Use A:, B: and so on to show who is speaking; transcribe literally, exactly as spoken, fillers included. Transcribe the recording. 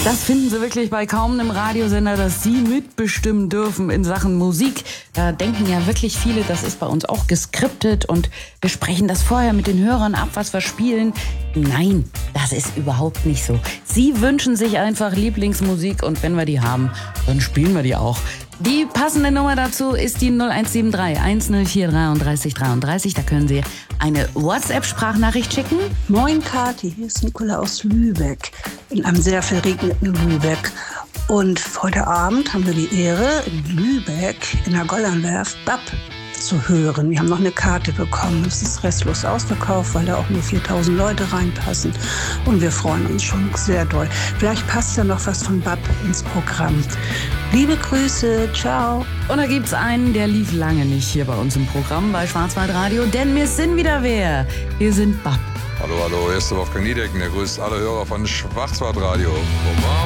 A: Das finden Sie wirklich bei kaum einem Radiosender, dass Sie mitbestimmen dürfen in Sachen Musik. Da denken ja wirklich viele, das ist bei uns auch geskriptet und wir sprechen das vorher mit den Hörern ab, was wir spielen. Nein, das ist überhaupt nicht so. Sie wünschen sich einfach Lieblingsmusik und wenn wir die haben, dann spielen wir die auch. Die passende Nummer dazu ist die null eins sieben drei eins null vier drei drei drei drei. Da können Sie eine WhatsApp-Sprachnachricht schicken.
B: Moin Kathi, hier ist Nicola aus Lübeck, in einem sehr verregneten Lübeck. Und heute Abend haben wir die Ehre, in Lübeck in der Gollernwerft Bab zu hören. Wir haben noch eine Karte bekommen. Es ist restlos ausverkauft, weil da auch nur viertausend Leute reinpassen. Und wir freuen uns schon sehr doll. Vielleicht passt ja noch was von Bab ins Programm. Liebe Grüße, ciao.
A: Und da gibt's einen, der lief lange nicht hier bei uns im Programm bei Schwarzwaldradio, denn wir sind wieder wer. Wir sind Bab.
C: Hallo, hallo, hier ist der Wolfgang Niedecken, der grüßt alle Hörer von Schwarzwaldradio.